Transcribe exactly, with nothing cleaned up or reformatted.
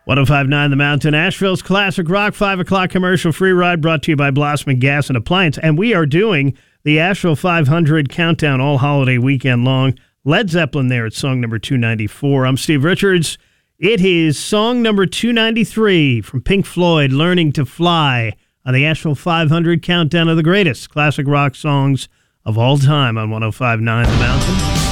ten fifty-nine The Mountain, Asheville's classic rock, five o'clock commercial free ride brought to you by Blossman Gas and Appliance. And we are doing the Asheville five hundred countdown all holiday weekend long. Led Zeppelin there at song number two ninety-four. I'm Steve Richards. It is song number two ninety-three from Pink Floyd, Learning to Fly, on the Asheville five hundred countdown of the greatest classic rock songs of all time on ten fifty-nine The Mountain.